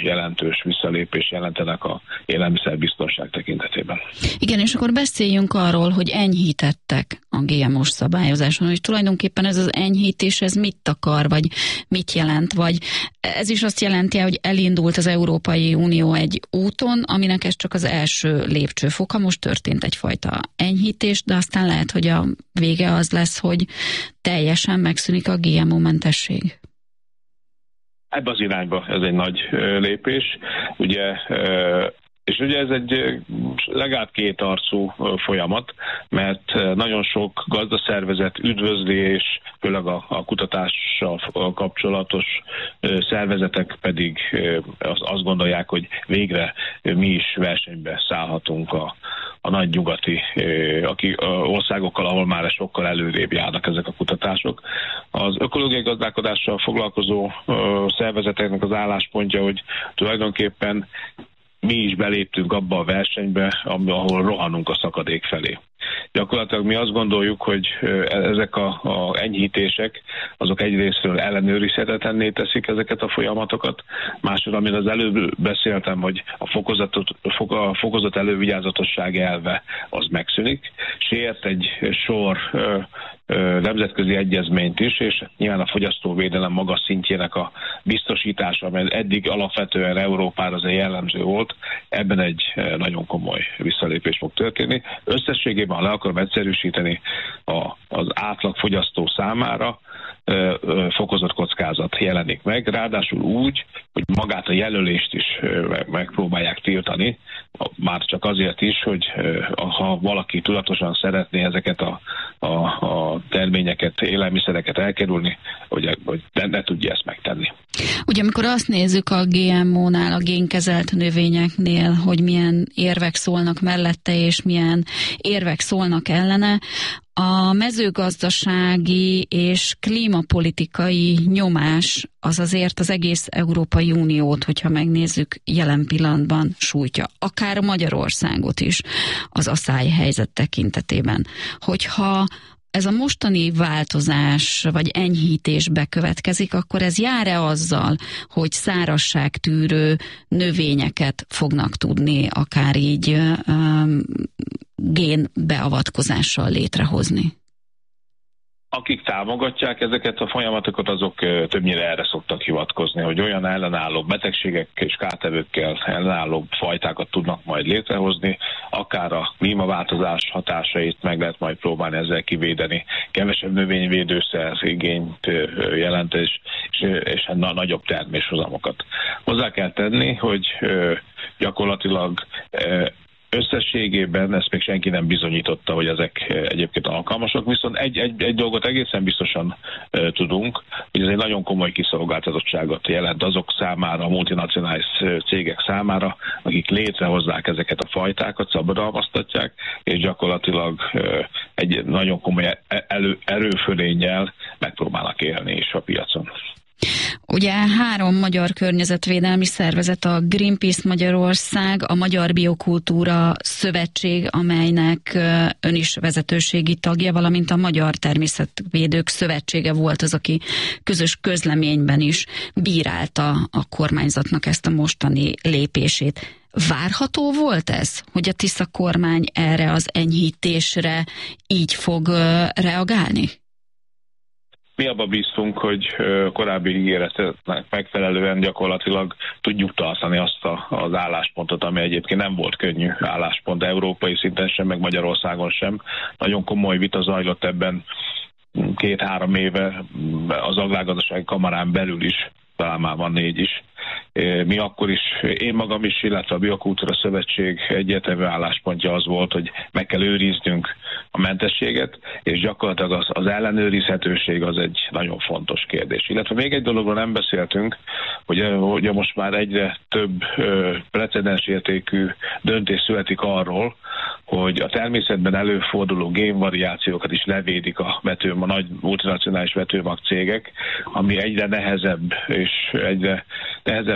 jelentős visszalépés jelentenek a élelmiszerbiztonság tekintetében. Igen, és akkor beszéljünk arról, hogy enyhítettek a GMO-s szabályozáson, hogy tulajdonképpen ez az enyhítés, ez mit akar, vagy mit jelent, vagy ez is azt jelenti, hogy elindult az Európai Unió egy úton, aminek ez csak az első lépcsőfoka, most történt egyfajta enyhítés, de aztán lehet, hogy a vége az lesz, hogy teljesen megszűnik a GMO-mentesség. Ebbe az irányba ez egy nagy lépés, ugye, és ugye ez egy legalább kétarcú folyamat, mert nagyon sok gazdaszervezet üdvözli, és főleg a kutatással kapcsolatos szervezetek pedig azt gondolják, hogy végre mi is versenybe szállhatunk a nagy nyugati országokkal, ahol már sokkal előrébb járnak ezek a kutatások. Az ökológiai gazdálkodással foglalkozó szervezeteknek az álláspontja, hogy tulajdonképpen mi is beléptünk abba a versenybe, ahol rohanunk a szakadék felé. Gyakorlatilag mi azt gondoljuk, hogy ezek a enyhítések, azok egyrésztről ellenőrizhetetlenné teszik ezeket a folyamatokat. Másodszor, amit az előbb beszéltem, hogy a fokozott elővigyázatosság elve az megszűnik, sért egy sor nemzetközi egyezményt is, és nyilván a fogyasztóvédelem magas szintjének a biztosítása, mert eddig alapvetően Európára az jellemző volt, ebben egy nagyon komoly visszalépés fog történni. Összességében, ha le akarom egyszerűsíteni, az átlag fogyasztó számára fokozott kockázat jelenik meg, ráadásul úgy, hogy magát a jelölést is megpróbálják tiltani, már csak azért is, hogy ha valaki tudatosan szeretné ezeket a terményeket, élelmiszereket elkerülni, hogy ne tudja ezt megtenni. Ugye amikor azt nézzük a GMO-nál, a génkezelt növényeknél, hogy milyen érvek szólnak mellette, és milyen érvek szólnak ellene, a mezőgazdasági és klímapolitikai nyomás az azért az egész Európai Uniót, hogyha megnézzük, jelen pillanatban sújtja. Akár Magyarországot is az aszályhelyzet tekintetében. Hogyha ez a mostani változás vagy enyhítés bekövetkezik, akkor ez jár-e azzal, hogy szárazságtűrő növényeket fognak tudni akár így génbeavatkozással létrehozni? Akik támogatják ezeket a folyamatokat, azok többnyire erre szoktak hivatkozni, hogy olyan ellenálló betegségek és kártevőkkel ellenálló fajtákat tudnak majd létrehozni, akár a klímaváltozás hatásait meg lehet majd próbálni ezzel kivédeni. Kevesebb növényvédőszer igényt jelent, és nagyobb terméshozamokat. Hozzá kell tenni, hogy gyakorlatilag összességében ezt még senki nem bizonyította, hogy ezek egyébként alkalmasak, viszont egy dolgot egészen biztosan tudunk, hogy ez egy nagyon komoly kiszolgáltatottságot jelent azok számára, a multinacionális cégek számára, akik létrehozzák ezeket a fajtákat, szabadalmaztatják, és gyakorlatilag egy nagyon komoly erőfölénnyel megpróbálnak élni is a piacon. Ugye 3 magyar környezetvédelmi szervezet, a Greenpeace Magyarország, a Magyar Biokultúra Szövetség, amelynek ön is vezetőségi tagja, valamint a Magyar Természetvédők Szövetsége volt az, aki közös közleményben is bírálta a kormányzatnak ezt a mostani lépését. Várható volt ez, hogy a Tisza kormány erre az enyhítésre így fog reagálni? Mi abban bíztunk, hogy korábbi ígéretnek megfelelően gyakorlatilag tudjuk tartani azt az álláspontot, ami egyébként nem volt könnyű álláspont európai szinten sem, meg Magyarországon sem. Nagyon komoly vita zajlott ebben 2-3 éve az Agrárgazdasági Kamarán belül is, talán már van 4 is. Mi akkor is, én magam is, illetve a Biokultúra Szövetség egyértelmű álláspontja az volt, hogy meg kell őriznünk a mentességet, és gyakorlatilag az ellenőrizhetőség az egy nagyon fontos kérdés. Illetve még egy dologról nem beszéltünk, hogy most már egyre több precedensértékű döntés születik arról, hogy a természetben előforduló génvariációkat is levédik a nagy multinacionális vetőmag cégek, ami egyre nehezebb és egyre nehezebb helyzetben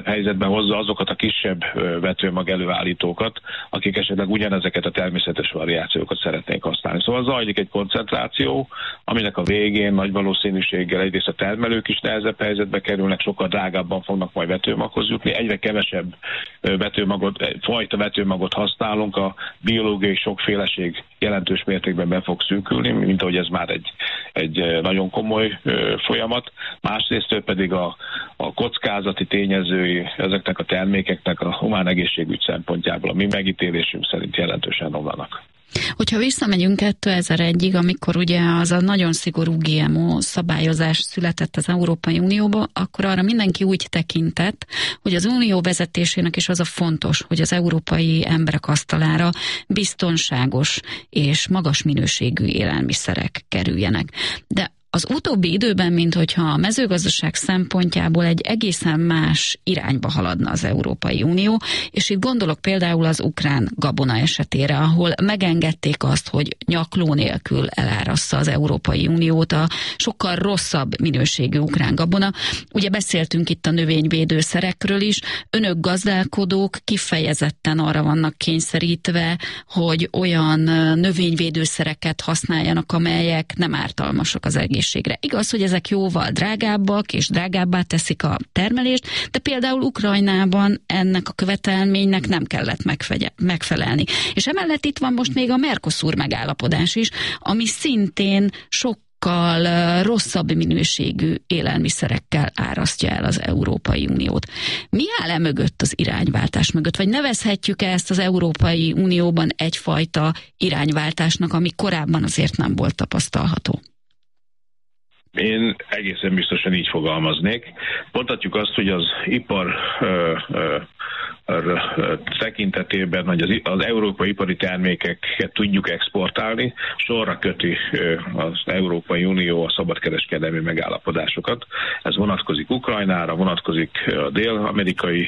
előtérbe hozza azokat a kisebb vetőmag előállítókat, akik esetleg ugyanezeket a természetes variációkat szeretnék használni. Szóval zajlik egy koncentráció, aminek a végén nagy valószínűséggel egyrészt a termelők is nehezebb helyzetbe kerülnek, sokkal drágábban fognak majd vetőmaghoz jutni, egyre kevesebb fajta vetőmagot használunk, a biológiai sokféleség jelentős mértékben be fog szűkülni, mint ahogy ez már egy nagyon komoly folyamat. Másrészt pedig a kockázati tényezői ezeknek a termékeknek a humán egészségügy szempontjából a mi megítélésünk szerint jelentősen romlanak. Hogyha visszamegyünk 2001-ig, amikor ugye az a nagyon szigorú GMO szabályozás született az Európai Unióba, akkor arra mindenki úgy tekintett, hogy az unió vezetésének is az a fontos, hogy az európai emberek asztalára biztonságos és magas minőségű élelmiszerek kerüljenek. De az utóbbi időben, minthogyha a mezőgazdaság szempontjából egy egészen más irányba haladna az Európai Unió, és itt gondolok például az ukrán gabona esetére, ahol megengedték azt, hogy nyakló nélkül elárassza az Európai Uniót a sokkal rosszabb minőségű ukrán gabona. Ugye beszéltünk itt a növényvédőszerekről is, önök gazdálkodók kifejezetten arra vannak kényszerítve, hogy olyan növényvédőszereket használjanak, amelyek nem ártalmasak az egészségre. Igaz, hogy ezek jóval drágábbak, és drágábbá teszik a termelést, de például Ukrajnában ennek a követelménynek nem kellett megfelelni. És emellett itt van most még a Mercosur megállapodás is, ami szintén sokkal rosszabb minőségű élelmiszerekkel árasztja el az Európai Uniót. Mi áll mögött, az irányváltás mögött? Vagy nevezhetjük ezt az Európai Unióban egyfajta irányváltásnak, ami korábban azért nem volt tapasztalható? Én egészen biztosan így fogalmaznék. Mondhatjuk azt, hogy az ipar tekintetében, hogy az európai ipari termékeket tudjuk exportálni, sorra köti az Európai Unió a szabadkereskedelmi megállapodásokat. Ez vonatkozik Ukrajnára, vonatkozik a dél-amerikai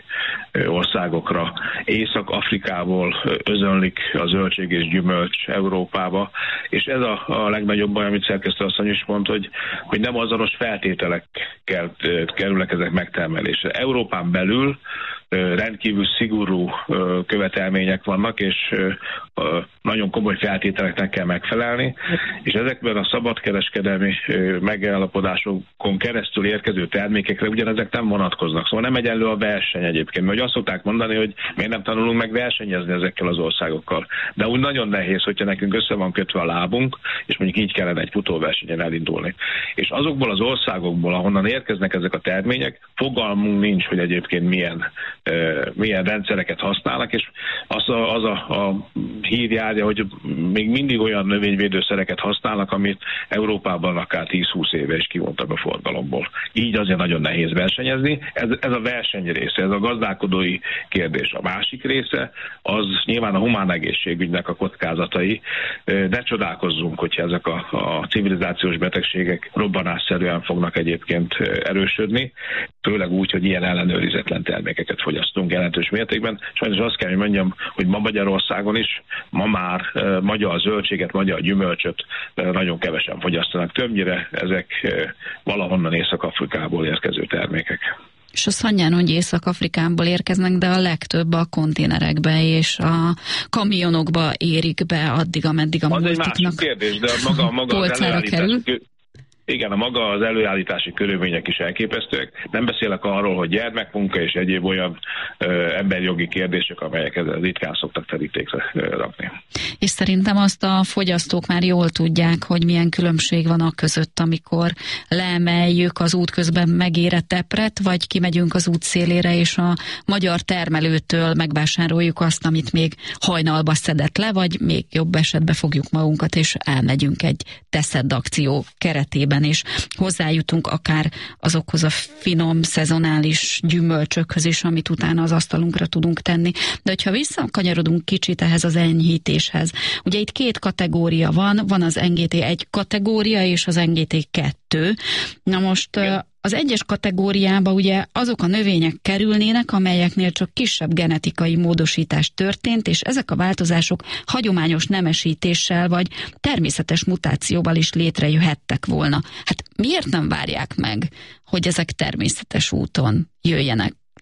országokra, Észak-Afrikából özönlik a zöldség és gyümölcs Európába, és ez a legnagyobb baj, amit szerkesztő asszony is mond, hogy nem azonos feltételekkel kerülnek ezek megtermelésre. Európán belül rendkívül szigorú követelmények vannak, és nagyon komoly feltételeknek kell megfelelni, és ezekben a szabadkereskedelmi megállapodásokon keresztül érkező termékekre ugyanezek nem vonatkoznak. Szóval nem egyenlő a verseny egyébként, mert azt szokták mondani, hogy miért nem tanulunk meg versenyezni ezekkel az országokkal. De úgy nagyon nehéz, hogyha nekünk össze van kötve a lábunk, és mondjuk így kellene egy futóversenyen elindulni. És azokból az országokból, ahonnan érkeznek ezek a termények, fogalmunk nincs, hogy egyébként milyen rendszereket használnak, és az a hír járja, hogy még mindig olyan növényvédőszereket használnak, amit Európában akár 10-20 éve is kivontak a forgalomból. Így azért nagyon nehéz versenyezni. Ez a verseny része, ez a gazdálkodói kérdés. A másik része az nyilván a humán egészségügynek a kockázatai. Ne csodálkozzunk, hogyha ezek a civilizációs betegségek robbanásszerűen fognak egyébként erősödni, főleg úgy, hogy ilyen ellenőrizetlen termékeket fogyasztunk jelentős mértékben. Sajnos azt kell, hogy mondjam, hogy ma Magyarországon is, ma már magyar zöldséget, magyar gyümölcsöt nagyon kevesen fogyasztanak. Többnyire ezek valahonnan Észak-Afrikából érkező termékek. És azt mondján, hogy Észak-Afrikából érkeznek, de a legtöbb a konténerekbe és a kamionokba érik be addig, ameddig a multiknak az egy másik kérdés, de maga polcára kerül. Igen, az előállítási körülmények is elképesztőek. Nem beszélek arról, hogy gyermekmunka és egyéb olyan emberjogi kérdések, amelyeket ritkán szoktak terítékre rakni. És szerintem azt a fogyasztók már jól tudják, hogy milyen különbség van a között, amikor leemeljük az út közben megérett tepret, vagy kimegyünk az út szélére, és a magyar termelőtől megvásároljuk azt, amit még hajnalba szedett le, vagy még jobb esetben fogjuk magunkat, és elmegyünk egy teszed akció keretében, és hozzájutunk akár azokhoz a finom, szezonális gyümölcsökhöz is, amit utána az asztalunkra tudunk tenni. De hogyha visszakanyarodunk kicsit ehhez az enyhítéshez, ugye itt két kategória van az NGT 1 kategória és az NGT 2. Na most az egyes kategóriába ugye azok a növények kerülnének, amelyeknél csak kisebb genetikai módosítás történt, és ezek a változások hagyományos nemesítéssel vagy természetes mutációval is létrejöhettek volna. Hát miért nem várják meg, hogy ezek természetes úton jöjjenek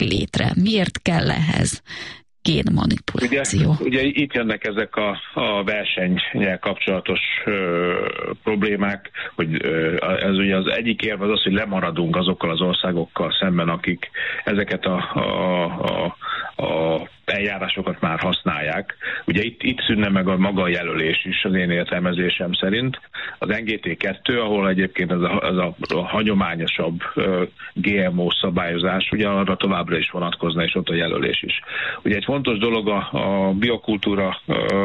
létre? Miért kell ehhez génmanipuláció? Ugye itt jönnek ezek a versennyel kapcsolatos problémák, hogy ez ugye az egyik érv az, hogy lemaradunk azokkal az országokkal szemben, akik ezeket a eljárásokat már használják. Ugye itt szűnne meg a maga jelölés is az én értelmezésem szerint. Az NGT2, ahol egyébként ez a hagyományosabb GMO szabályozás, ugye arra továbbra is vonatkozna, és ott a jelölés is. Ugye egy fontos dolog a biokultúra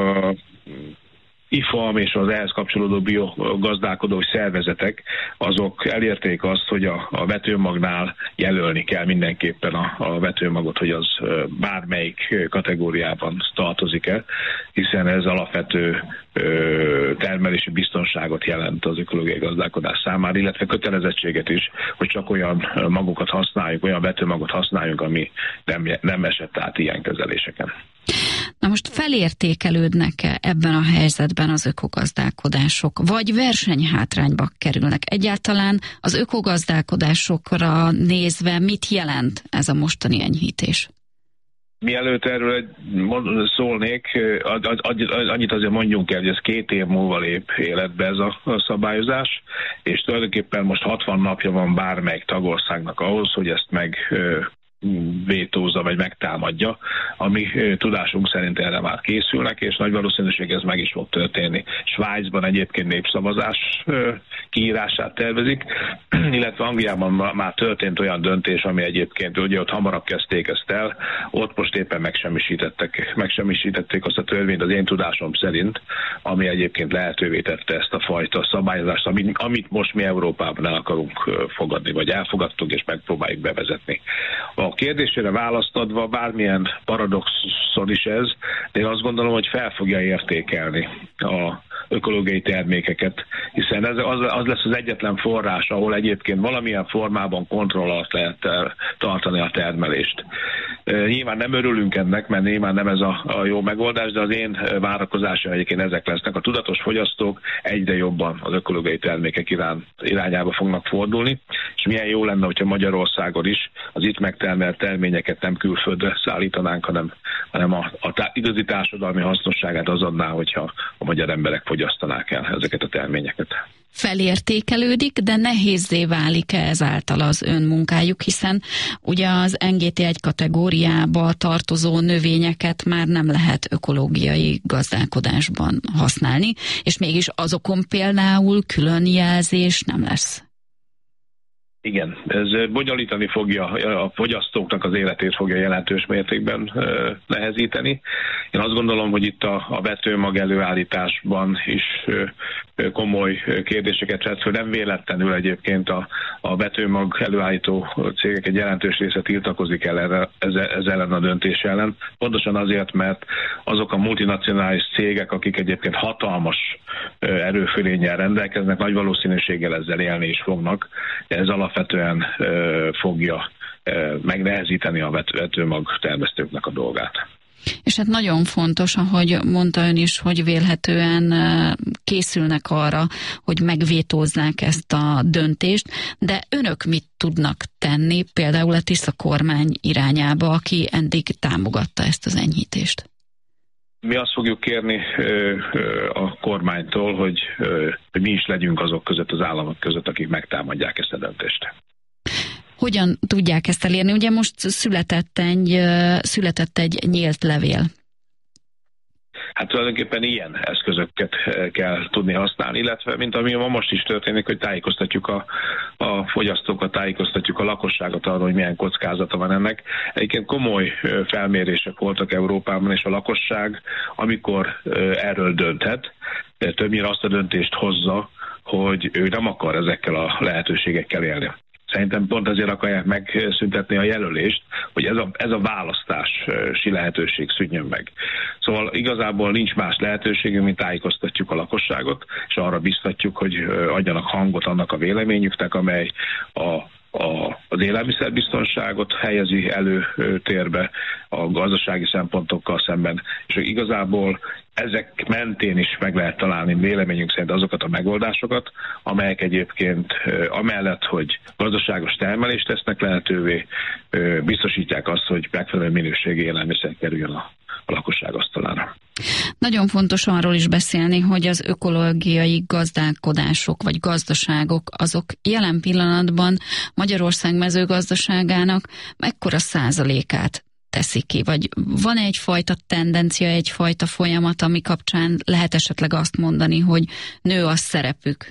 IFAM és az ehhez kapcsolódó biogazdálkodó szervezetek, azok elérték azt, hogy a vetőmagnál jelölni kell mindenképpen a vetőmagot, hogy az bármelyik kategóriában tartozik-e, hiszen ez alapvető termelési biztonságot jelent az ökológiai gazdálkodás számára, illetve kötelezettséget is, hogy csak olyan magokat használjunk, olyan vetőmagot használjunk, ami nem esett át ilyen kezeléseken. Na most felértékelődnek-e ebben a helyzetben az ökogazdálkodások, vagy versenyhátrányba kerülnek? Egyáltalán az ökogazdálkodásokra nézve mit jelent ez a mostani enyhítés? Mielőtt erről szólnék, annyit azért mondjunk el, hogy ez 2 év múlva lép életbe ez a szabályozás, és tulajdonképpen most 60 napja van bármelyik tagországnak ahhoz, hogy ezt vétózza vagy megtámadja, ami tudásunk szerint erre már készülnek, és nagy valószínűség ez meg is fog történni. Svájcban egyébként népszavazás kiírását tervezik, illetve Angliában már történt olyan döntés, ami egyébként ugye ott hamarabb kezdték ezt el, ott most éppen megsemmisítették azt a törvényt az én tudásom szerint, ami egyébként lehetővé tette ezt a fajta szabályozást, amit most mi Európában el akarunk fogadni, vagy elfogadtunk, és megpróbáljuk bevezetni. A kérdésére választ adva, bármilyen paradoxon is ez, de én azt gondolom, hogy fel fogja értékelni a ökológiai termékeket, hiszen az lesz az egyetlen forrás, ahol egyébként valamilyen formában kontroll alatt lehet tartani a termelést. Nyilván nem örülünk ennek, mert nyilván nem ez a jó megoldás, de az én várakozásom egyébként ezek lesznek. A tudatos fogyasztók egyre jobban az ökológiai termékek irányába fognak fordulni, és milyen jó lenne, hogyha Magyarországon is az itt megtermelt terményeket nem külföldre szállítanánk, hanem a igazi társadalmi hasznosságát az adná, hogyha a magyar emberek fogyasztanák el ezeket a terményeket. Felértékelődik, de nehézzé válik-e ezáltal az önmunkájuk, hiszen ugye az NGT1 kategóriába tartozó növényeket már nem lehet ökológiai gazdálkodásban használni, és mégis azokon például külön jelzés nem lesz. Igen, ez bonyolítani fogja, a fogyasztóknak az életét fogja jelentős mértékben nehezíteni. Én azt gondolom, hogy itt a vetőmag előállításban is komoly kérdéseket vett föl. Nem véletlenül egyébként a vetőmag előállító cégek egy jelentős része tiltakozik el ez ellen a döntés ellen. Pontosan azért, mert azok a multinacionális cégek, akik egyébként hatalmas erőfölénnyel rendelkeznek, nagy valószínűséggel ezzel élni is fognak. Ez alapvetően fogja megnehezíteni a vetőmag termesztőknek a dolgát. És hát nagyon fontos, ahogy mondta ön is, hogy vélhetően készülnek arra, hogy megvétózzák ezt a döntést, de önök mit tudnak tenni, például a Tisza kormány irányába, aki eddig támogatta ezt az enyhítést? Mi azt fogjuk kérni a kormánytól, hogy mi is legyünk azok között, az államok között, akik megtámadják ezt a döntést. Hogyan tudják ezt elérni? Ugye most született egy nyílt levél. Hát tulajdonképpen ilyen eszközöket kell tudni használni, illetve mint ami most is történik, hogy tájékoztatjuk a fogyasztókat, tájékoztatjuk a lakosságot arról, hogy milyen kockázata van ennek. Egyébként komoly felmérések voltak Európában, és a lakosság, amikor erről dönthet, többnyire azt a döntést hozza, hogy ő nem akar ezekkel a lehetőségekkel élni. Szerintem pont azért akarják megszüntetni a jelölést, hogy ez a választási lehetőség szűnjön meg. Szóval igazából nincs más lehetőségünk, mint tájékoztatjuk a lakosságot, és arra biztatjuk, hogy adjanak hangot annak a véleményüknek, amely a az élelmiszerbiztonságot helyezi előtérbe a gazdasági szempontokkal szemben, és igazából ezek mentén is meg lehet találni véleményünk szerint azokat a megoldásokat, amelyek egyébként amellett, hogy gazdaságos termelést tesznek lehetővé, biztosítják azt, hogy megfelelő minőségi élelmiszer kerüljön a lakosság asztalára. Nagyon fontos arról is beszélni, hogy az ökológiai gazdálkodások vagy gazdaságok azok jelen pillanatban Magyarország mezőgazdaságának mekkora százalékát teszik ki, vagy van egyfajta tendencia, egyfajta folyamat, ami kapcsán lehet esetleg azt mondani, hogy nő a szerepük?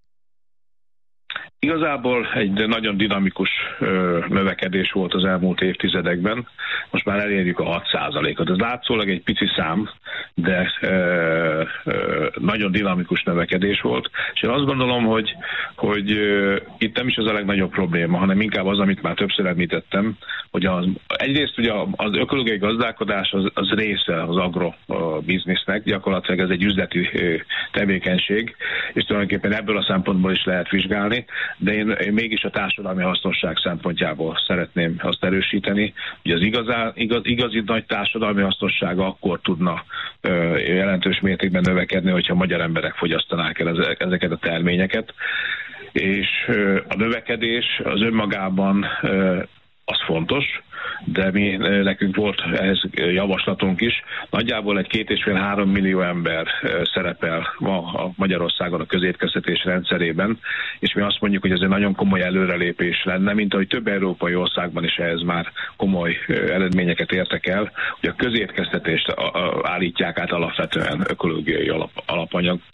Igazából egy nagyon dinamikus növekedés volt az elmúlt évtizedekben. Most már elérjük a 6%-ot. Ez látszólag egy pici szám, de nagyon dinamikus növekedés volt. És én azt gondolom, hogy itt nem is az a legnagyobb probléma, hanem inkább az, amit már többször említettem, hogy egyrészt ugye az ökológiai gazdálkodás az része az agrobiznisznek, gyakorlatilag ez egy üzleti tevékenység, és tulajdonképpen ebből a szempontból is lehet vizsgálni, de én mégis a társadalmi hasznosság szempontjából szeretném azt erősíteni, hogy az igazi nagy társadalmi hasznosság akkor tudna jelentős mértékben növekedni, hogyha magyar emberek fogyasztanák el ezeket a terményeket. És a növekedés az önmagában az fontos, de nekünk volt ehhez javaslatunk is. Nagyjából egy 2,5-3 millió ember szerepel ma a Magyarországon a közétkeztetés rendszerében, és mi azt mondjuk, hogy ez egy nagyon komoly előrelépés lenne, mint ahogy több európai országban is ehhez már komoly eredményeket értek el, hogy a közétkeztetést állítják át alapvetően ökológiai alapanyagra,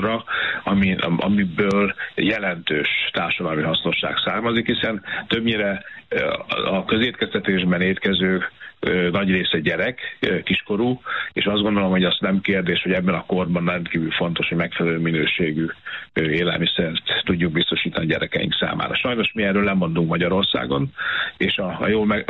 amiből jelentős társadalmi hasznosság származik, hiszen többnyire a közétkeztetésben étkező nagy része gyerek, kiskorú, és azt gondolom, hogy az nem kérdés, hogy ebben a korban rendkívül fontos, hogy megfelelő minőségű élelmiszert tudjuk biztosítani a gyerekeink számára. Sajnos mi erről lemondunk Magyarországon, és a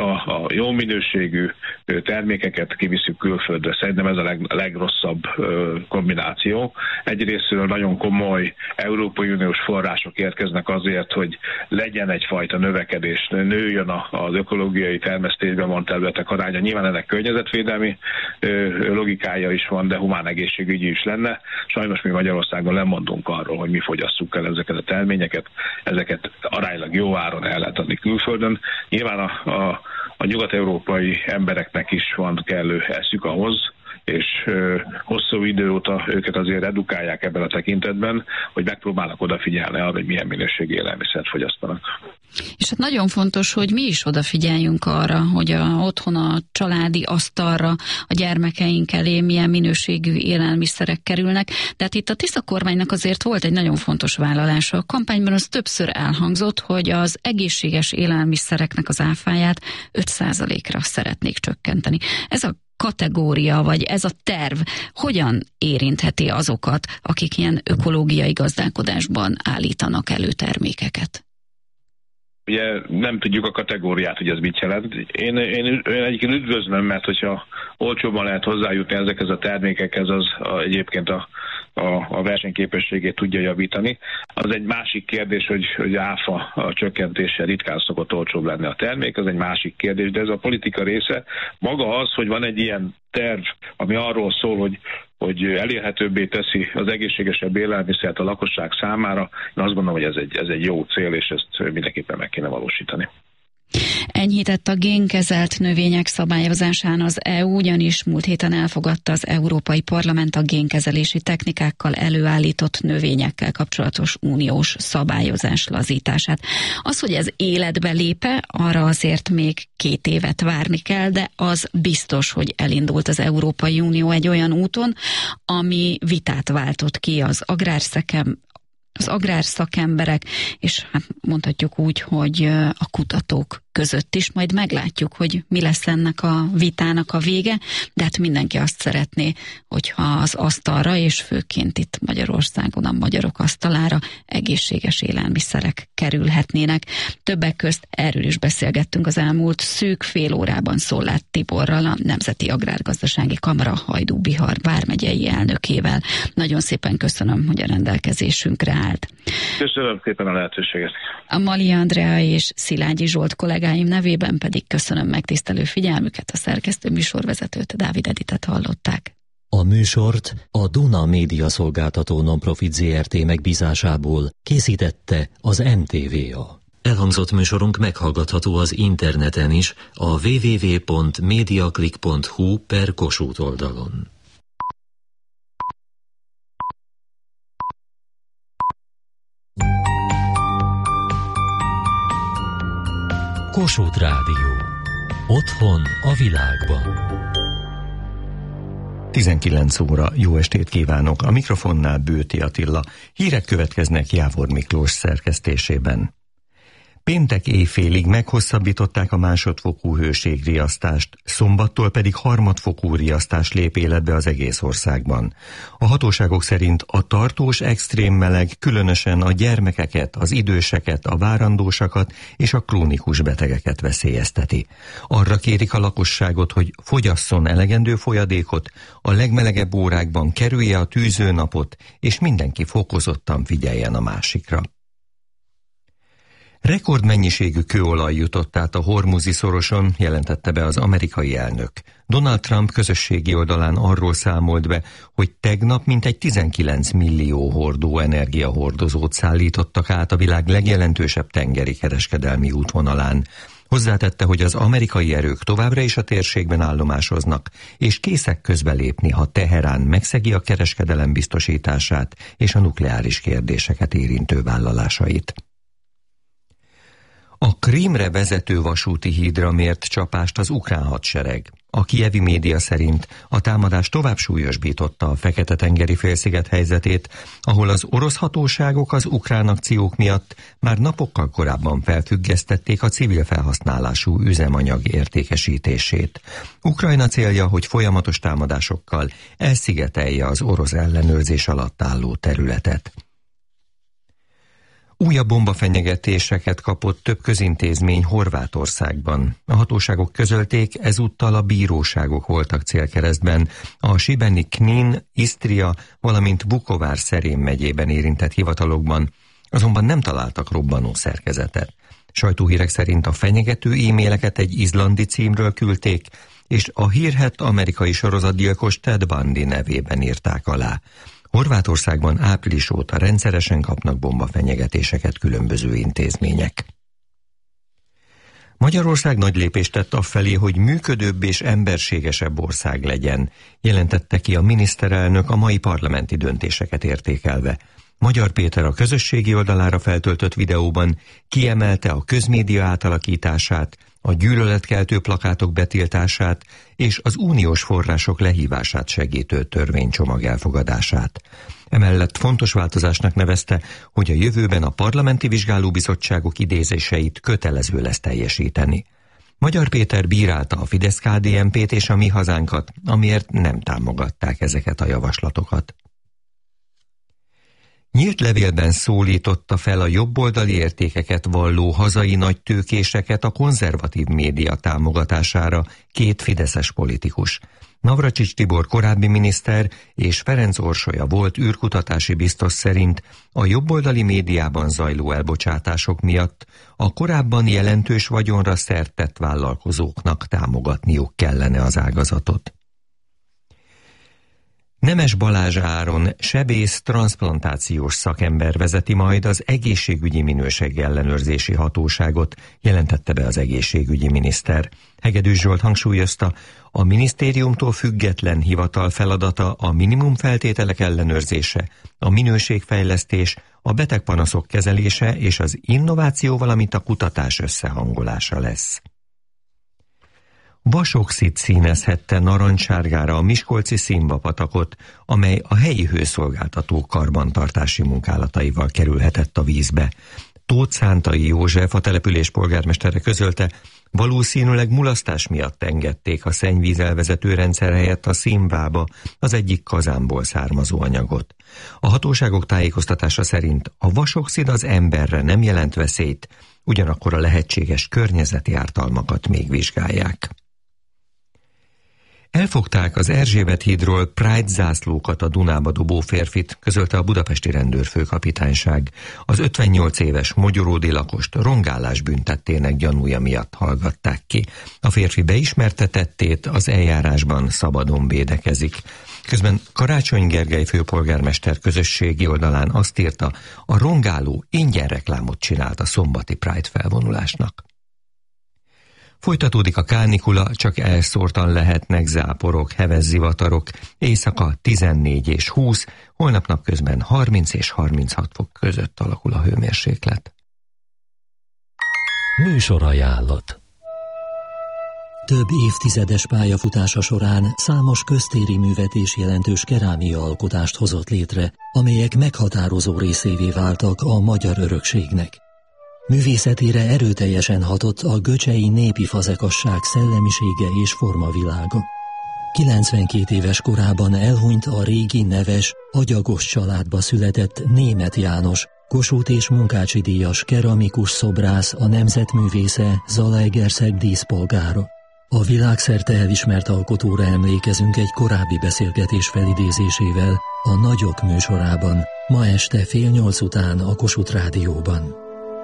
jó minőségű termékeket kiviszük külföldre. Szerintem ez a legrosszabb kombináció. Egyrésztről nagyon komoly Európai Uniós források érkeznek azért, hogy legyen egyfajta növekedés, nőjön az ökológiai termesztésben van területek aránya. Nyilván ennek környezetvédelmi logikája is van, de humán egészségügyi is lenne. Sajnos mi Magyarországon lemondunk arról, hogy mi fogyasszuk el ezeket a terményeket, ezeket aránylag jó áron el lehet adni külföldön. Nyilván a nyugat-európai embereknek is van kellő eszük ahhoz, és hosszú idő óta őket azért edukálják ebben a tekintetben, hogy megpróbálnak odafigyelni arra, hogy milyen minőségi élelmiszert fogyasztanak. És hát nagyon fontos, hogy mi is odafigyeljünk arra, hogy otthon a családi asztalra a gyermekeink elé milyen minőségű élelmiszerek kerülnek. De hát itt a Tisza kormánynak azért volt egy nagyon fontos vállalása. A kampányban az többször elhangzott, hogy az egészséges élelmiszereknek az áfáját 5%-ra szeretnék csökkenteni. Ez a kategória, vagy ez a terv hogyan érintheti azokat, akik ilyen ökológiai gazdálkodásban állítanak elő termékeket? Ugye nem tudjuk a kategóriát, hogy ez mit jelent. Én egyébként üdvözlöm, mert hogyha olcsóban lehet hozzájutni ezekhez a termékekhez, az egyébként a versenyképességét tudja javítani. Az egy másik kérdés, hogy áfa a csökkentéssel ritkán szokott olcsóbb lenni a termék, az egy másik kérdés, de ez a politika része. Maga az, hogy van egy ilyen terv, ami arról szól, hogy elérhetőbbé teszi az egészségesebb élelmiszert a lakosság számára. Én azt gondolom, hogy ez egy jó cél, és ezt mindenképpen meg kéne valósítani. Enyhített a génkezelt növények szabályozásán az EU, ugyanis múlt héten elfogadta az Európai Parlament a génkezelési technikákkal előállított növényekkel kapcsolatos uniós szabályozás lazítását. Az, hogy ez életbe lépe, arra azért még 2 évet várni kell, de az biztos, hogy elindult az Európai Unió egy olyan úton, ami vitát váltott ki az agrárszakemberek, és hát mondhatjuk úgy, hogy a kutatók között is, majd meglátjuk, hogy mi lesz ennek a vitának a vége, de hát mindenki azt szeretné, hogyha az asztalra, és főként itt Magyarországon a magyarok asztalára egészséges élelmiszerek kerülhetnének. Többek közt erről is beszélgettünk az elmúlt szűk fél órában Szollát Tiborral, a Nemzeti Agrárgazdasági Kamara Hajdú-Bihar vármegyei elnökével. Nagyon szépen köszönöm, hogy a rendelkezésünkre állt. Köszönöm szépen a lehetőséget. A Mali Andrea és Szilágyi Zsolt kollégáim nevében pedig köszönöm megtisztelő figyelmüket, a szerkesztő műsorvezetőt, Dávid Editet hallották. A műsort a Duna Média Szolgáltató Nonprofit Zrt. Megbízásából készítette az NTVA. Elhangzott műsorunk meghallgatható az interneten is, a www.mediaclick.hu/Kossuth oldalon. Kossuth Rádió. Otthon a világban. 19 óra, jó estét kívánok! A mikrofonnál Bőti Attila. Hírek következnek Jávor Miklós szerkesztésében. Péntek éjfélig meghosszabbították a másodfokú hőségriasztást, szombattól pedig harmadfokú riasztás lép életbe az egész országban. A hatóságok szerint a tartós extrém meleg különösen a gyermekeket, az időseket, a várandósakat és a krónikus betegeket veszélyezteti. Arra kérik a lakosságot, hogy fogyasszon elegendő folyadékot, a legmelegebb órákban kerülje a tűzőnapot, és mindenki fokozottan figyeljen a másikra. Rekordmennyiségű kőolaj jutott át a Hormuzi szoroson, jelentette be az amerikai elnök. Donald Trump közösségi oldalán arról számolt be, hogy tegnap mintegy 19 millió hordó energiahordozót szállítottak át a világ legjelentősebb tengeri kereskedelmi útvonalán. Hozzátette, hogy az amerikai erők továbbra is a térségben állomásoznak, és készek közbelépni, ha Teherán megszegi a kereskedelem biztosítását és a nukleáris kérdéseket érintő vállalásait. A Krímre vezető vasúti hídra mért csapást az ukrán hadsereg. A kijevi média szerint a támadás tovább súlyosbította a Fekete-tengeri félsziget helyzetét, ahol az orosz hatóságok az ukrán akciók miatt már napokkal korábban felfüggesztették a civil felhasználású üzemanyag értékesítését. Ukrajna célja, hogy folyamatos támadásokkal elszigetelje az orosz ellenőrzés alatt álló területet. Újabb bombafenyegetéseket kapott több közintézmény Horvátországban. A hatóságok közölték, ezúttal a bíróságok voltak célkeresztben. A Sibeni Knin, Isztria, valamint Vukovár-Szerém megyében érintett hivatalokban azonban nem találtak robbanó szerkezetet. Sajtóhírek szerint a fenyegető e-maileket egy izlandi címről küldték, és a hírhedt amerikai sorozatgyilkos Ted Bundy nevében írták alá. Horvátországban április óta rendszeresen kapnak bombafenyegetéseket különböző intézmények. Magyarország nagy lépést tett afelé, hogy működőbb és emberségesebb ország legyen, jelentette ki a miniszterelnök a mai parlamenti döntéseket értékelve. Magyar Péter a közösségi oldalára feltöltött videóban kiemelte a közmédia átalakítását, a gyűlöletkeltő plakátok betiltását és az uniós források lehívását segítő törvénycsomag elfogadását. Emellett fontos változásnak nevezte, hogy a jövőben a parlamenti vizsgálóbizottságok idézéseit kötelező lesz teljesíteni. Magyar Péter bírálta a Fidesz-KDNP-t és a Mi Hazánkat, amiért nem támogatták ezeket a javaslatokat. Nyílt levélben szólította fel a jobboldali értékeket valló hazai nagytőkéseket a konzervatív média támogatására két fideszes politikus. Navracsics Tibor korábbi miniszter és Ferenc Orsolya volt űrkutatási biztos szerint a jobboldali médiában zajló elbocsátások miatt a korábban jelentős vagyonra szert tett vállalkozóknak támogatniuk kellene az ágazatot. Nemes Balázs Áron sebész transzplantációs szakember vezeti majd az egészségügyi minőségellenőrzési hatóságot, jelentette be az egészségügyi miniszter. Hegedűs Zsolt hangsúlyozta, a minisztériumtól független hivatal feladata a minimum feltételek ellenőrzése, a minőségfejlesztés, a betegpanaszok kezelése és az innováció, valamint a kutatás összehangolása lesz. Vasoxid színezhette narancssárgára a miskolci Szimba-patakot, amely a helyi hőszolgáltató karbantartási munkálataival kerülhetett a vízbe. Tóth Szántai József, a település polgármestere közölte, valószínűleg mulasztás miatt engedték a szennyvízelvezető rendszer helyett a színvába az egyik kazánból származó anyagot. A hatóságok tájékoztatása szerint a vasoxid az emberre nem jelent veszélyt, ugyanakkor a lehetséges környezeti ártalmakat még vizsgálják. Elfogták az Erzsébet hídról Pride zászlókat a Dunába dobó férfit, közölte a budapesti rendőrfőkapitányság. Az 58 éves mogyoródi lakost rongálás büntettének gyanúja miatt hallgatták ki. A férfi beismerte tettét, az eljárásban szabadon védekezik. Közben Karácsony Gergely főpolgármester közösségi oldalán azt írta, a rongáló ingyen reklámot csinált a szombati Pride felvonulásnak. Folytatódik a kánikula, csak elszórtan lehetnek záporok, heves zivatarok, éjszaka 14 és 20, holnap napközben 30 és 36 fok között alakul a hőmérséklet. Műsorajánlat. Több évtizedes pályafutása során számos köztéri művet és jelentős kerámia alkotást hozott létre, amelyek meghatározó részévé váltak a magyar örökségnek. Művészetére erőteljesen hatott a göcsei népi fazekasság szellemisége és formavilága. 92 éves korában elhunyt a régi neves, agyagos családba született Németh János, Kossuth és Munkácsi díjas keramikus szobrász, a nemzetművésze, Zalaegerszeg díszpolgára. A világszerte elismert alkotóra emlékezünk egy korábbi beszélgetés felidézésével a Nagyok műsorában, ma este 7:30 után a Kossuth Rádióban.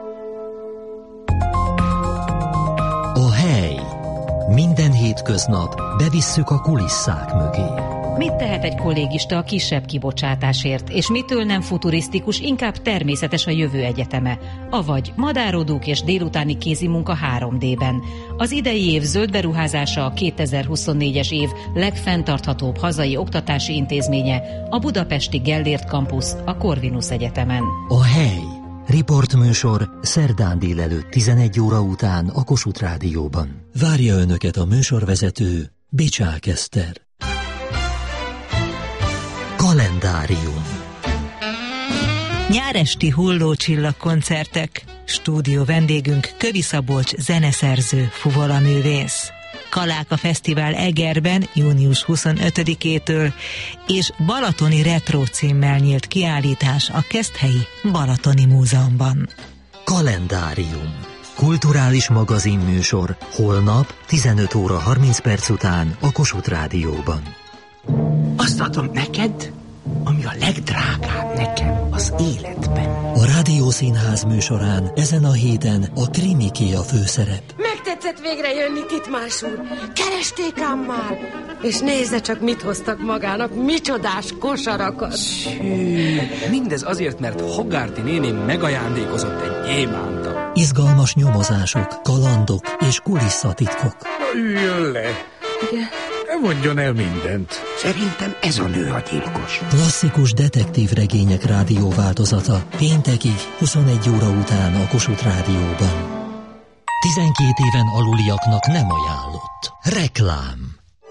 A hely. Minden hétköznap bevisszük a kulisszák mögé. Mit tehet egy kollégista a kisebb kibocsátásért, és mitől nem futurisztikus, inkább természetes a jövő egyeteme? Avagy madárodók és délutáni kézimunka 3D-ben. Az idei év zöld beruházása a 2024-es év legfenntarthatóbb hazai oktatási intézménye, a budapesti Gellért Campus, a Corvinus Egyetemen. A hely. Riportműsor szerdán délelőtt 11 óra után a Kossuth Rádióban. Várja Önöket a műsorvezető, Bicsák Eszter. Kalendárium. Nyáresti hullócsillagkoncertek. Stúdió vendégünk Kövi Szabolcs zeneszerző, fuvolaművész. Kaláka Fesztivál Egerben június 25-től és Balatoni Retro címmel nyílt kiállítás a Keszthelyi Balatoni Múzeumban. Kalendárium. Kulturális magazinműsor holnap 15 óra 30 perc után a Kossuth Rádióban. Azt adom neked, ami a legdrágább nekem az életben. A Rádiószínház műsorán ezen a héten a krimiké a főszerep. Megtetszett végre jönni, Titmás úr. Keresték ám már. És nézze csak, mit hoztak magának, micsodás kosarakat. Mindez azért, mert Hogarty néni megajándékozott egy gyémánta. Izgalmas nyomozások, kalandok és kulisszatitkok. Üljön le. Igen. Mondjon el mindent. Szerintem ez a nő a gyilkos. Klasszikus detektív regények rádióváltozata péntekig 21 óra után a Kossuth Rádióban. 12 éven aluliaknak nem ajánlott. Reklám.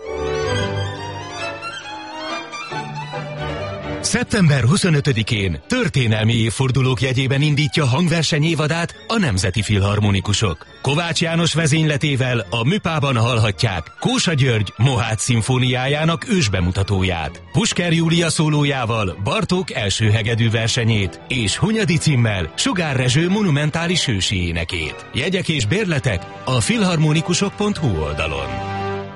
Szeptember 25-én történelmi évfordulók jegyében indítja hangverseny évadát a Nemzeti Filharmonikusok. Kovács János vezényletével a Műpában hallhatják Kósa György Mohács szimfóniájának ősbemutatóját, Pusker Júlia szólójával Bartók első hegedű versenyét, és Hunyadi címmel Sugár Rezső monumentális ősi énekét. Jegyek és bérletek a filharmonikusok.hu oldalon.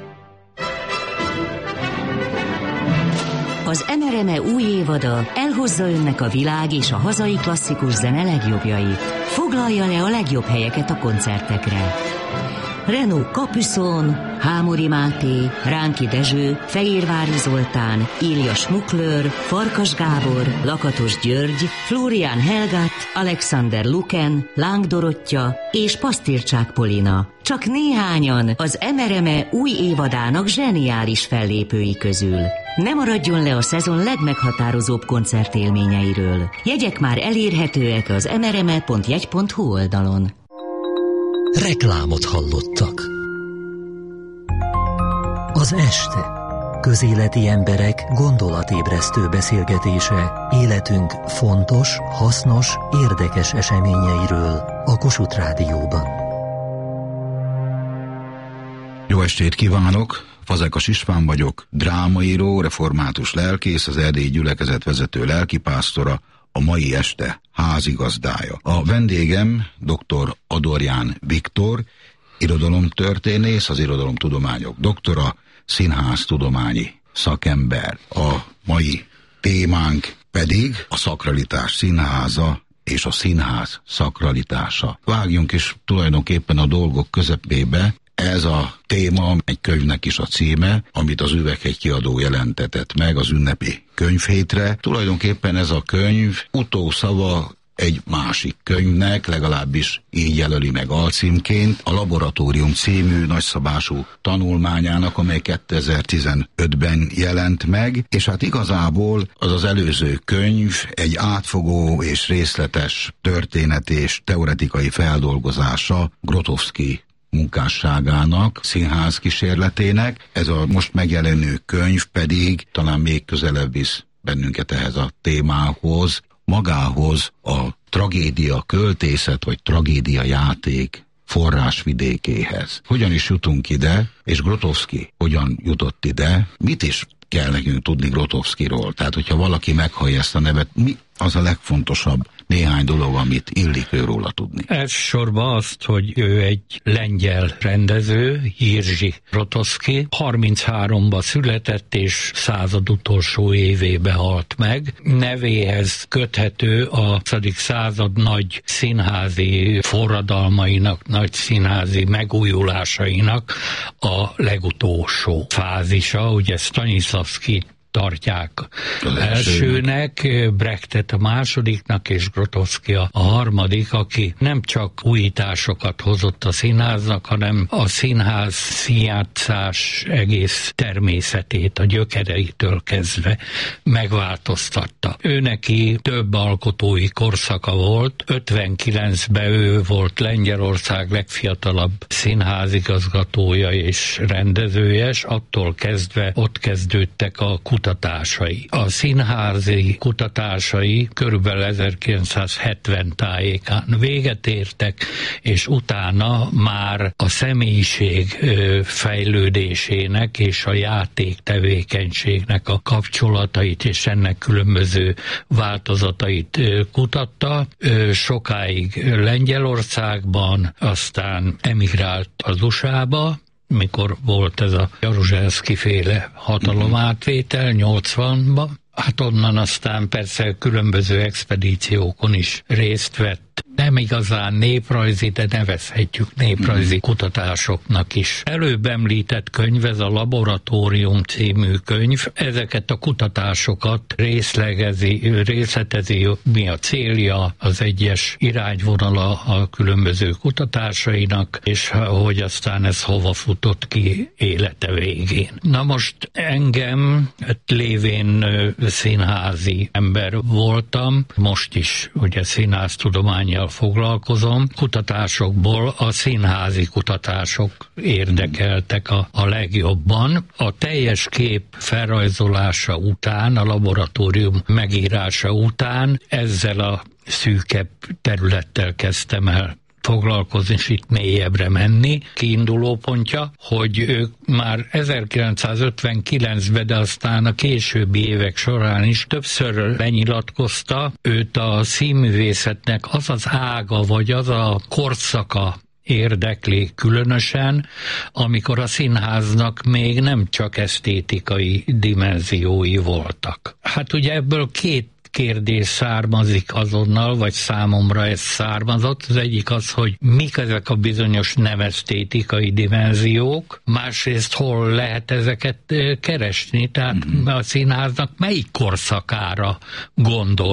Az MRME új évada elhozza önnek a világ és a hazai klasszikus zene legjobbjait. Foglalja le a legjobb helyeket a koncertekre. Renaud Capuçon, Hámori Máté, Ránki Dezső, Fehérvári Zoltán, Ilja Schmuckler, Farkas Gábor, Lakatos György, Florian Helgat, Alexander Luken, Láng Dorottya és Pasztircsák Polina. Csak néhányan az MRME új évadának zseniális fellépői közül. Ne maradjon le a szezon legmeghatározóbb koncertélményeiről. Jegyek már elérhetőek az mrme.jegy.hu oldalon. Reklámot hallottak. Az este. Közéleti emberek gondolatébresztő beszélgetése életünk fontos, hasznos, érdekes eseményeiről a Kossuth Rádióban. Jó estét kívánok! Fazekas István vagyok, drámaíró, református lelkész, az erdélyi gyülekezet vezető lelkipásztora, a mai este házigazdája. A vendégem dr. Adorján Viktor, irodalomtörténész, az irodalomtudományok doktora, színháztudományi szakember. A mai témánk pedig a szakralitás színháza és a színház szakralitása. Vágjunk is tulajdonképpen a dolgok közepébe. Ez a téma egy könyvnek is a címe, amit az Üveghegy kiadó jelentetett meg az ünnepi könyvhétre. Tulajdonképpen ez a könyv utószava egy másik könyvnek, legalábbis így jelöli meg alcímként, a Laboratórium című nagyszabású tanulmányának, amely 2015-ben jelent meg, és hát igazából az előző könyv egy átfogó és részletes történet és teoretikai feldolgozása Grotowski munkásságának, színház kísérletének. Ez a most megjelenő könyv pedig talán még közelebb visz bennünket ehhez a témához, magához, a tragédia költészet vagy tragédia játék forrásvidékéhez. Hogyan is jutunk ide, és Grotowski hogyan jutott ide, mit is kell nekünk tudni Grotowskiról? Tehát, hogyha valaki meghallja ezt a nevet, mi az a legfontosabb néhány dolog, amit illik őróla tudni? Elsősorban azt, hogy ő egy lengyel rendező, Jerzy Grotowski, 33-ban született és század utolsó évébe halt meg. Nevéhez köthető a 20. század nagy színházi forradalmainak, nagy színházi megújulásainak a legutolsó fázisa, ugye Stanislavski tartják az elsőnek, Brechtet a másodiknak, és Grotowski a harmadik, aki nem csak újításokat hozott a színháznak, hanem a színház színjátszás egész természetét, a gyökereitől kezdve megváltoztatta. Ő neki több alkotói korszaka volt, 59-ben ő volt Lengyelország legfiatalabb színházigazgatója és rendezője, és attól kezdve ott kezdődtek a kutatásai. A színházi kutatásai körülbelül 1970 tájékán véget értek, és utána már a személyiség fejlődésének és a játék tevékenységnek a kapcsolatait és ennek különböző változatait kutatta. Sokáig Lengyelországban, aztán emigrált az USA-ba, mikor volt ez a Jaruzelszky féle hatalomátvétel 80-ban. Hát onnan aztán persze különböző expedíciókon is részt vett. Nem igazán néprajzi, de nevezhetjük néprajzi kutatásoknak is. Előbb említett könyv, ez a Laboratórium című könyv. Ezeket a kutatásokat részletezi, mi a célja, az egyes irányvonala a különböző kutatásainak, és hogy aztán ez hova futott ki élete végén. Na most engem, lévén színházi ember voltam, most is ugye színháztudománnyal foglalkozom, kutatásokból a színházi kutatások érdekeltek a legjobban. A teljes kép felrajzolása után, a laboratórium megírása után ezzel a szűkebb területtel kezdtem el foglalkozni, és itt mélyebbre menni. Kiinduló pontja, hogy ők már 1959-ben, de aztán a későbbi évek során is többször lenyilatkozta, őt a színművészetnek az az ága, vagy az a korszaka érdekli különösen, amikor a színháznak még nem csak esztétikai dimenziói voltak. Hát ugye ebből két kérdés származik azonnal, vagy számomra ez származott. Az egyik az, hogy mik ezek a bizonyos nem esztétikai dimenziók, másrészt hol lehet ezeket keresni, tehát a színháznak melyik korszakára gondolt.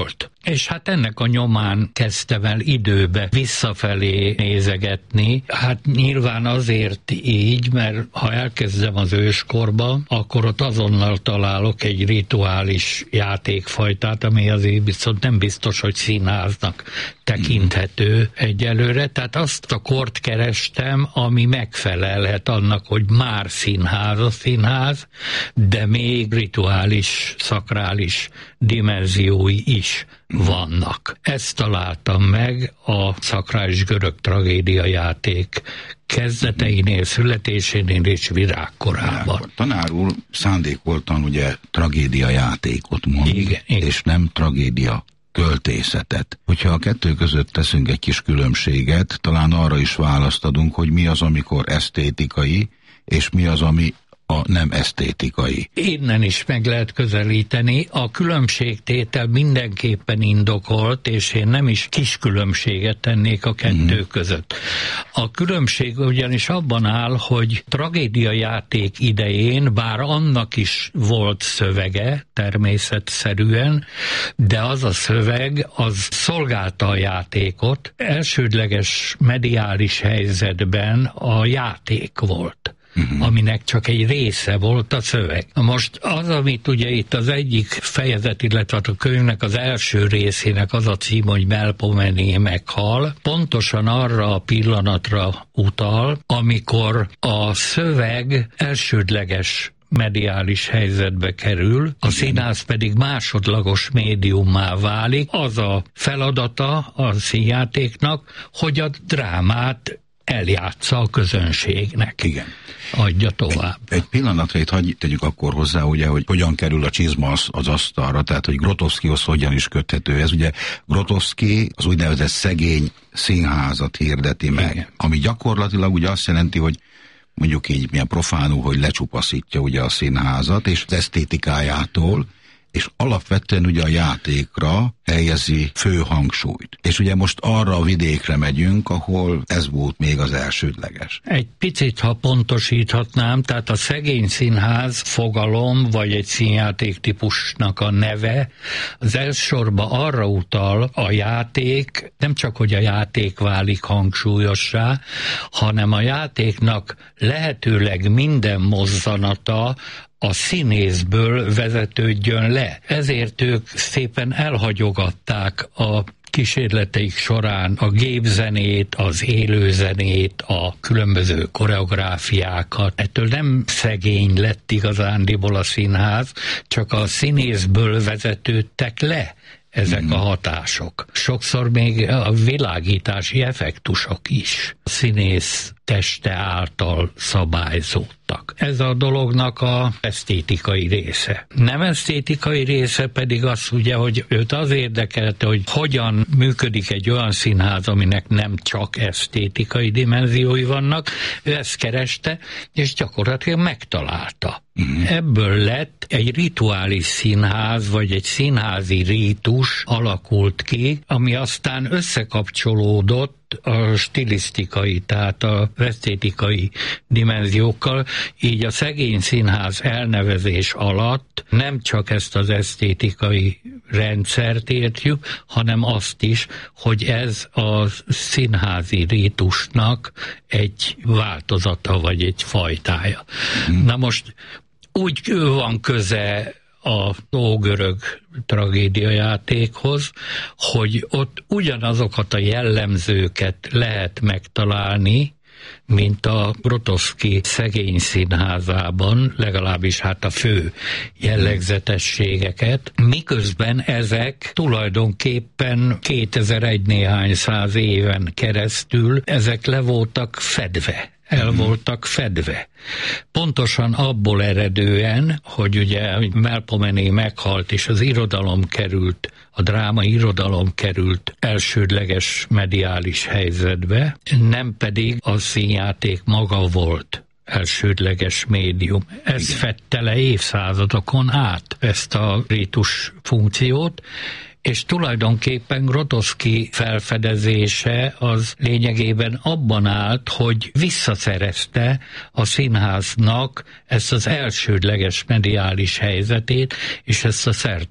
És hát ennek a nyomán kezdtem el időbe visszafelé nézegetni. Hát nyilván azért így, mert ha elkezdem az őskorba, akkor ott azonnal találok egy rituális játékfajtát, ami azért viszont nem biztos, hogy színháznak tekinthető egyelőre. Tehát azt a kort kerestem, ami megfelelhet annak, hogy már színház a színház, de még rituális, szakrális dimenziói is vannak. Ezt találtam meg a szakrális görög tragédia játék kezdeteinél, születésénél és virágkorában. Tanár úr szándékoltan ugye tragédia játékot mond, igen. És nem tragédia költészetet. Hogyha a kettő között teszünk egy kis különbséget, talán arra is választ adunk, hogy mi az, amikor esztétikai, és mi az, ami a nem esztétikai. Innen is meg lehet közelíteni. A különbségtétel mindenképpen indokolt, és én nem is kis különbséget tennék a kettő között. A különbség ugyanis abban áll, hogy tragédiajáték idején, bár annak is volt szövege, természetszerűen, de az a szöveg, az szolgálta a játékot. Elsődleges mediális helyzetben a játék volt, aminek csak egy része volt a szöveg. Most az, amit ugye itt az egyik fejezet, illetve a könyvnek az első részének az a cím, hogy Melpomene meghal, pontosan arra a pillanatra utal, amikor a szöveg elsődleges mediális helyzetbe kerül, a színház pedig másodlagos médiummá válik. Az a feladata a színjátéknak, hogy a drámát eljátsza a közönségnek. Igen. Adja tovább. Egy pillanatra itt hagyj tegyük akkor hozzá, ugye, hogy hogyan kerül a csizma az asztalra, tehát hogy Grotowskihoz hogyan is köthető ez. Ugye Grotowski az úgynevezett szegény színházat hirdeti meg, igen, ami gyakorlatilag ugye azt jelenti, hogy mondjuk így milyen profánul, hogy lecsupaszítja ugye a színházat, és az esztétikájától, és alapvetően ugye a játékra helyezi fő hangsúlyt. És ugye most arra a vidékre megyünk, ahol ez volt még az elsődleges. Egy picit, ha pontosíthatnám, tehát a szegény színház fogalom, vagy egy színjáték típusnak a neve, az elsősorban arra utal a játék, nem csak, hogy a játék válik hangsúlyossá, hanem a játéknak lehetőleg minden mozzanata a színészből vezetődjön le. Ezért ők szépen elhagyogatták a kísérleteik során a gépzenét, az élőzenét, a különböző koreográfiákat. Ettől nem szegény lett igazándiból a színház, csak a színészből vezetődtek le ezek a hatások. Sokszor még a világítási effektusok is a színész teste által szabályzódtak. Ez a dolognak a esztétikai része. Nem esztétikai része pedig az ugye, hogy őt az érdekelte, hogy hogyan működik egy olyan színház, aminek nem csak esztétikai dimenziói vannak. Ő ezt kereste, és gyakorlatilag megtalálta. Ebből lett egy rituális színház, vagy egy színházi rítus alakult ki, ami aztán összekapcsolódott a stilisztikai, tehát a esztétikai dimenziókkal, így a szegény színház elnevezés alatt nem csak ezt az esztétikai rendszert értjük, hanem azt is, hogy ez a színházi rítusnak egy változata, vagy egy fajtája. Na most úgy van köze a ógörög tragédiajátékhoz, hogy ott ugyanazokat a jellemzőket lehet megtalálni, mint a Grotowski szegény színházában, legalábbis hát a fő jellegzetességeket, miközben ezek tulajdonképpen 2001 néhány száz éven keresztül ezek le voltak fedve. El voltak fedve. Pontosan abból eredően, hogy ugye Melpomene meghalt, és az irodalom került, a dráma irodalom került elsődleges mediális helyzetbe, nem pedig a színjáték maga volt elsődleges médium. Ez fedte le évszázadokon át ezt a rítus funkciót, És tulajdonképpen Grotowski felfedezése az lényegében abban állt, hogy visszaszerezte a színháznak ezt az elsődleges mediális helyzetét, és ezt a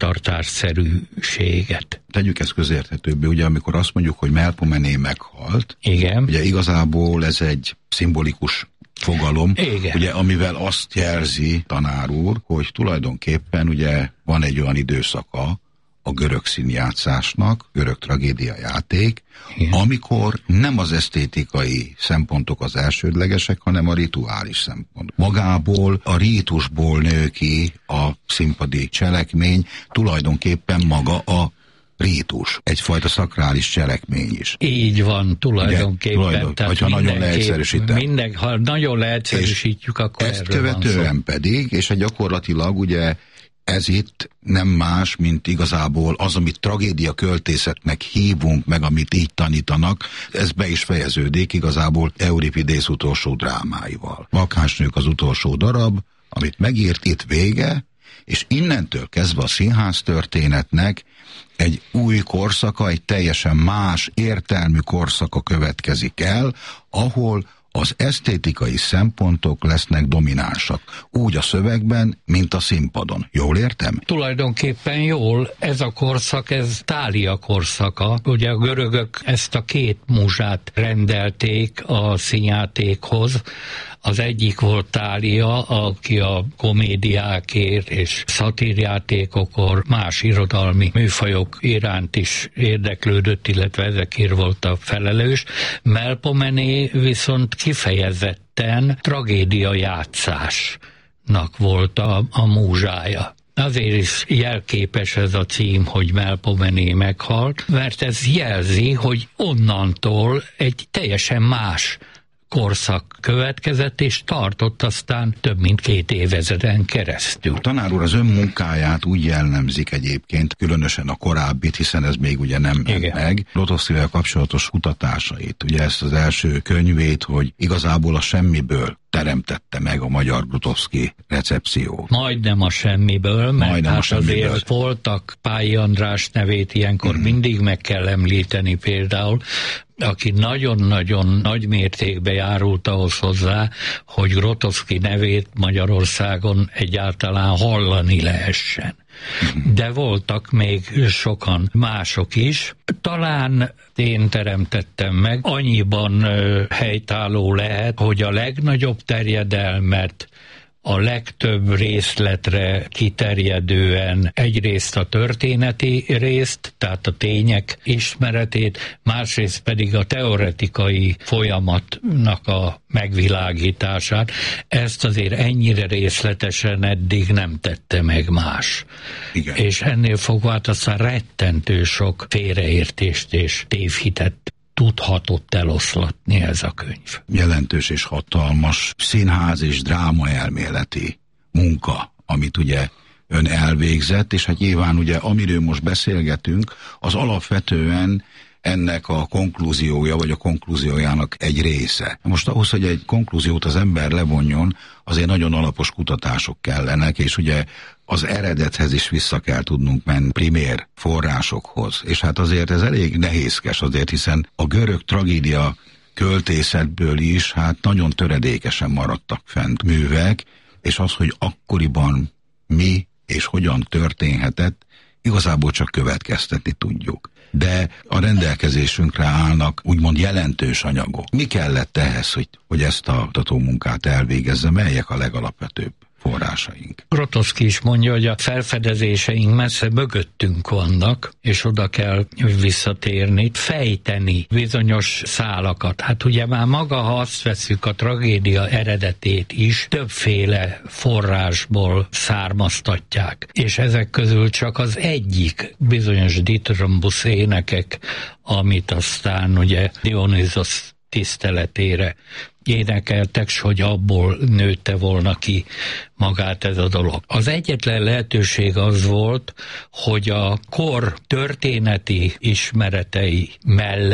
szertartásszerűséget. Tegyük ezt közérthetőbbé, ugye amikor azt mondjuk, hogy Melpomene meghalt, igen. Ugye igazából ez egy szimbolikus fogalom, ugye, amivel azt jelzi tanár úr, hogy tulajdonképpen ugye van egy olyan időszaka a görög színjátszásnak, görög tragédiajáték, amikor nem az esztétikai szempontok az elsődlegesek, hanem a rituális szempont. Magából, a rítusból nő ki a színpadi cselekmény, tulajdonképpen maga a rítus, egyfajta szakrális cselekmény is. Így van, tulajdonképpen. Vagy ha nagyon leegyszerűsítem. Ha nagyon leegyszerűsítjük, akkor ezt követően pedig, és gyakorlatilag ugye ez itt nem más, mint igazából az, amit tragédia költészetnek hívunk, meg amit így tanítanak, ez be is fejeződik igazából Euripidész utolsó drámáival. Vakásnők az utolsó darab, amit megírt, itt vége, és innentől kezdve a színház történetnek egy új korszaka, egy teljesen más értelmű korszaka következik el, ahol az esztétikai szempontok lesznek dominánsak. Úgy a szövegben, mint a színpadon. Jól értem? Tulajdonképpen jól. Ez a korszak, ez Thália korszaka. Ugye a görögök ezt a két múzsát rendelték a színjátékhoz. Az egyik volt Thália, aki a komédiákért és szatírjátékokor más irodalmi műfajok iránt is érdeklődött, illetve ezekért volt a felelős. Melpomene viszont kifejezetten tragédia játszásnak volt a múzsája. Azért is jelképes ez a cím, hogy Melpomene meghalt, mert ez jelzi, hogy onnantól egy teljesen más korszak következett, és tartott aztán több mint 2 évezreden keresztül. Tanár úr, az ön munkáját úgy jellemzik egyébként, különösen a korábbit, hiszen ez még ugye nem ment meg, Grotowskivel kapcsolatos kutatásait, ugye ezt az első könyvét, hogy igazából a semmiből teremtette meg a magyar Grotowski recepciót. Majdnem a semmiből, mert hát azért voltak, Pályi András nevét ilyenkor mindig meg kell említeni például, aki nagyon-nagyon nagy mértékben járult ahhoz hozzá, hogy Grotowski nevét Magyarországon egyáltalán hallani lehessen. De voltak még sokan mások is. Talán én teremtettem meg, annyiban helytálló lehet, hogy a legnagyobb terjedelmet a legtöbb részletre kiterjedően egyrészt a történeti részt, tehát a tények ismeretét, másrészt pedig a teoretikai folyamatnak a megvilágítását. Ezt azért ennyire részletesen eddig nem tette meg más. Igen. És ennél fogva aztán rettentő sok félreértést és tévhitet tudhatott eloszlatni ez a könyv. Jelentős és hatalmas színház és dráma elméleti munka, amit ugye ön elvégzett, és hát nyilván ugye amiről most beszélgetünk, az alapvetően ennek a konklúziója, vagy a konklúziójának egy része. Most ahhoz, hogy egy konklúziót az ember levonjon, azért nagyon alapos kutatások kellenek, és ugye az eredethez is vissza kell tudnunk menni, primér forrásokhoz. És hát azért ez elég nehézkes azért, hiszen a görög tragédia költészetből is hát nagyon töredékesen maradtak fent művek, és az, hogy akkoriban mi és hogyan történhetett, igazából csak következtetni tudjuk. De a rendelkezésünkre állnak úgymond jelentős anyagok. Mi kellett ehhez, hogy ezt a kutatómunkát elvégezze, melyek a legalapvetőbb forrásaink? Grotowski is mondja, hogy a felfedezéseink messze mögöttünk vannak, és oda kell visszatérni, fejteni bizonyos szálakat. Hát ugye már maga, ha azt vesszük, a tragédia eredetét is többféle forrásból származtatják. És ezek közül csak az egyik bizonyos dithyrambusz énekek, amit aztán ugye Dionysos tiszteletére énekeltek, s hogy abból nőtte volna ki magát ez a dolog. Az egyetlen lehetőség az volt, hogy a kor történeti ismeretei mellett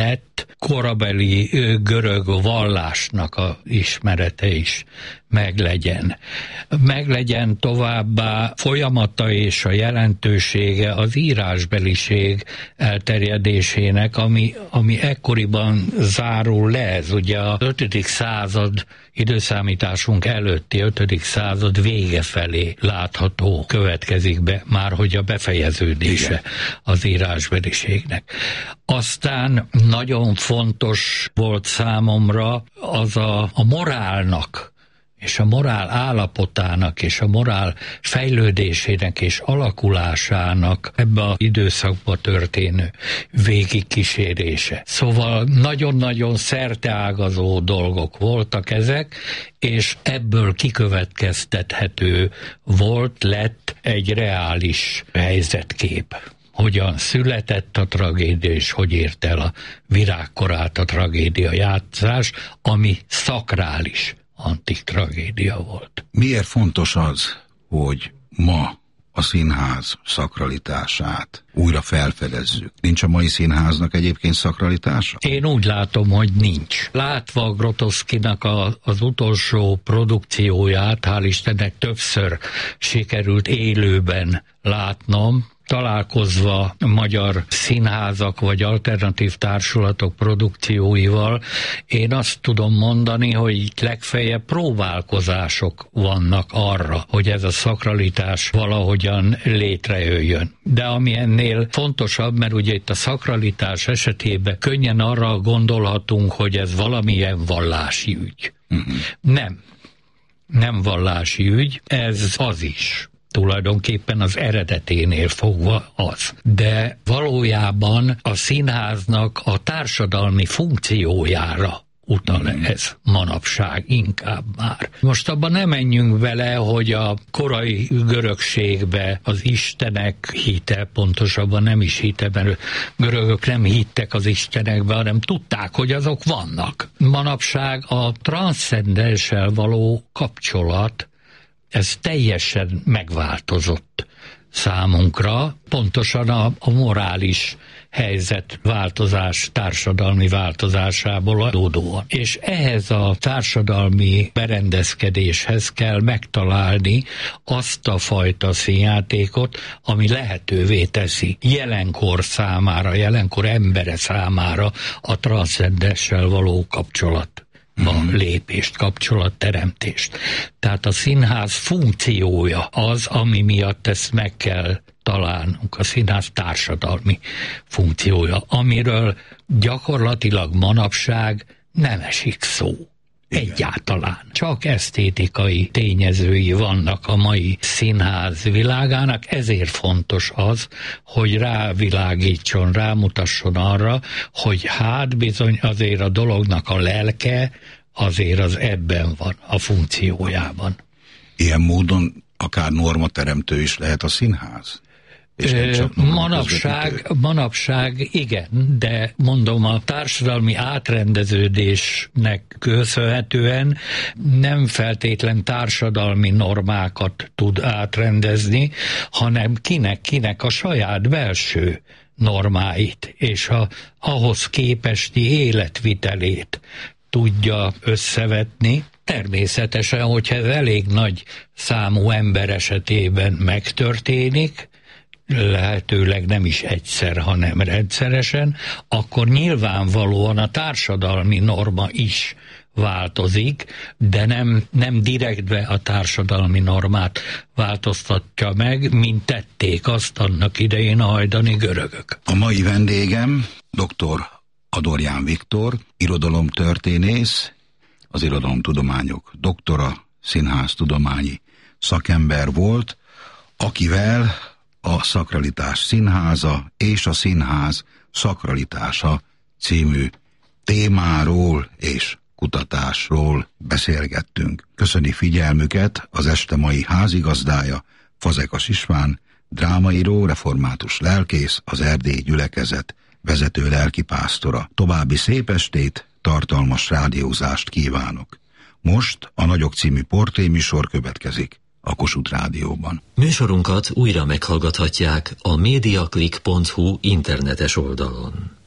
korabeli görög vallásnak a ismerete is meglegyen. Meglegyen továbbá folyamata és a jelentősége az írásbeliség elterjedésének, ami ekkoriban zárul le. Ez ugye a 5. század időszámításunk előtti 5. század vége felé látható, következik be, már hogy a befejeződése az írásbeliségnek. Aztán nagyon fontos volt számomra az a morálnak, és a morál állapotának, és a morál fejlődésének és alakulásának ebbe az időszakba történő végigkísérése. Szóval nagyon-nagyon szerteágazó dolgok voltak ezek, és ebből kikövetkeztethető lett egy reális helyzetkép. Hogyan született a tragédia, és hogy ért el a virágkorát a tragédia játszás, ami szakrális antik tragédia volt. Miért fontos az, hogy ma a színház szakralitását újra felfedezzük? Nincs a mai színháznak egyébként szakralitása? Én úgy látom, hogy nincs. Látva Grotowskinak az utolsó produkcióját, hál' Istennek többször sikerült élőben látnom, találkozva magyar színházak vagy alternatív társulatok produkcióival, én azt tudom mondani, hogy legfeljebb próbálkozások vannak arra, hogy ez a szakralitás valahogyan létrejöjjön. De ami ennél fontosabb, mert ugye itt a szakralitás esetében könnyen arra gondolhatunk, hogy ez valamilyen vallási ügy. Nem vallási ügy, ez az is. Tulajdonképpen az eredeténél fogva az. De valójában a színháznak a társadalmi funkciójára utal ez manapság inkább már. Most abban nem menjünk bele, hogy a korai görögségbe az istenek hite, pontosabban nem is hite, mert görögök nem hittek az istenekbe, hanem tudták, hogy azok vannak. Manapság a transzcendenssel való kapcsolat ez teljesen megváltozott számunkra, pontosan a morális helyzet változás, társadalmi változásából adódóan. És ehhez a társadalmi berendezkedéshez kell megtalálni azt a fajta színjátékot, ami lehetővé teszi jelenkor számára, jelenkor embere számára a transzcendenssel való kapcsolat. Lépést, kapcsolatteremtést. Tehát a színház funkciója az, ami miatt ezt meg kell találnunk, a színház társadalmi funkciója, amiről gyakorlatilag manapság nem esik szó. Egyáltalán. Csak esztétikai tényezői vannak a mai színház világának, ezért fontos az, hogy rávilágítson, rámutasson arra, hogy hát bizony azért a dolognak a lelke azért az ebben van, a funkciójában. Ilyen módon akár normateremtő is lehet a színház? Manapság igen, de mondom, a társadalmi átrendeződésnek köszönhetően nem feltétlen társadalmi normákat tud átrendezni, hanem kinek a saját belső normáit és ahhoz képesti életvitelét tudja összevetni. Természetesen, hogyha ez elég nagy számú ember esetében megtörténik, lehetőleg nem is egyszer, hanem rendszeresen, akkor nyilvánvalóan a társadalmi norma is változik, de nem direktbe a társadalmi normát változtatja meg, mint tették azt annak idején a hajdani görögök. A mai vendégem dr. Adorján Viktor, irodalomtörténész, az irodalomtudományok doktora, színháztudományi szakember volt, akivel a Szakralitás Színháza és a Színház szakralitása című témáról és kutatásról beszélgettünk. Köszöni figyelmüket az este mai házigazdája, Fazekas István, drámaíró, református lelkész, az Erdélyi Gyülekezet vezető lelkipásztora. További szép estét, tartalmas rádiózást kívánok. Most a Nagyok című portréműsor következik a Kossuth Rádióban. Műsorunkat újra meghallgathatják a mediaclick.hu internetes oldalon.